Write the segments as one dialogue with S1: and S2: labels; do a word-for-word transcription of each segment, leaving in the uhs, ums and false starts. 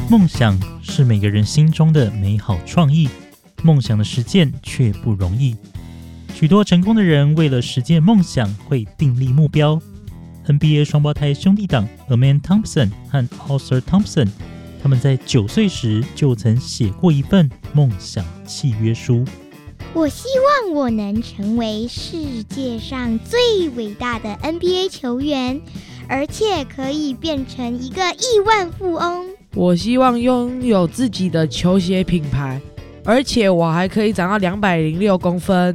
S1: 梦想是每个人心中的美好创意，梦想的实践却不容易。许多成功的人为了实践梦想会订立目标。N B A 双胞胎兄弟档 Amen Thompson 和 Ausar Thompson， 他们在九岁时就曾写过一份梦想契约书。
S2: 我希望我能成为世界上最伟大的 N B A 球员，而且可以变成一个亿万富翁。
S3: 我希望拥有自己的球鞋品牌，而且我还可以长到两百零六公分。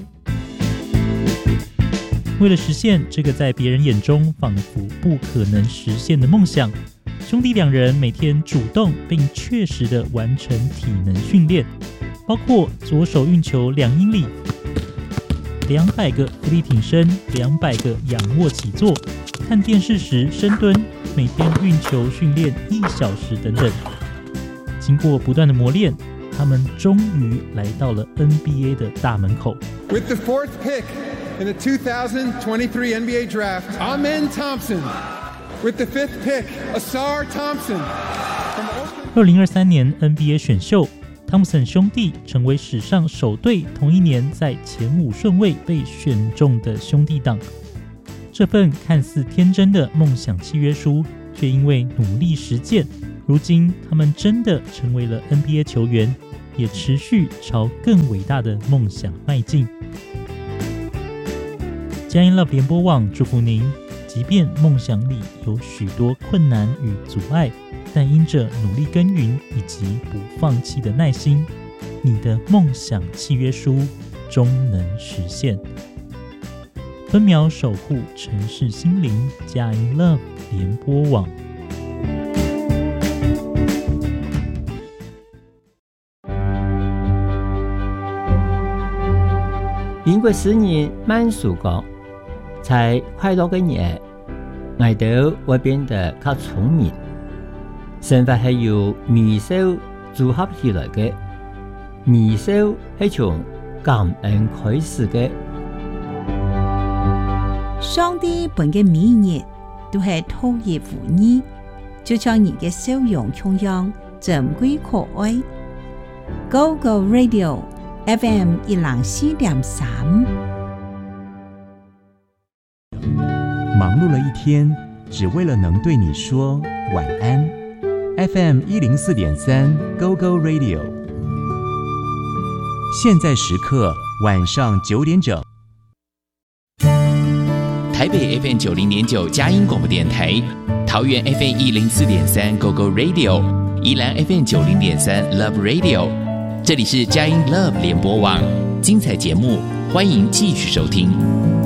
S1: 为了实现这个在别人眼中仿佛不可能实现的梦想，兄弟两人每天主动并确实地完成体能训练，包括左手运球两英里、两百个伏地挺身、两百个仰卧起坐、看电视时深蹲、每天运球训练一小时等等。经过不断的磨练，他们终于来到了 N B A 的大门口。
S4: With the fourth pick in the two thousand twenty-three N B A Draft, Amen Thompson. With the fifth pick, Ausar Thompson.
S1: 二零二三年 N B A 选秀，汤普森兄弟成为史上首对同一年在前五顺位被选中的兄弟档。这份看似天真的梦想契约书，却因为努力实践，如今他们真的成为了 N B A 球员，也持续朝更伟大的梦想迈进。佳音 Love 联播网祝福您，即便梦想里有许多困难与阻碍，但因着努力耕耘以及不放弃的耐心，你的梦想契约书终能实现。分秒守护城市心灵，佳音 Love 联播网。
S5: 英國詩人曼殊講，在快樂嘅日，我哋會變得較聰明。生活係由微笑組合起來嘅，微笑係從感恩開始嘅。
S6: 上帝本嘅每日都係托葉護你，就像你嘅笑容同樣珍貴可愛。Go Go Radio F M 一零四點三。
S7: 忙碌了一天，只為了能對你說晚安。F M 一零四點三 Go Go Radio， 現在時刻晚上九點整。
S8: 台北 F M 九零點九佳音廣播電台，桃園 F M 一零四點三 Go Go Radio， 宜蘭 F M 九零點三 Love Radio。這裡是佳音 Love 聯播網，精彩節目，歡迎繼續收聽。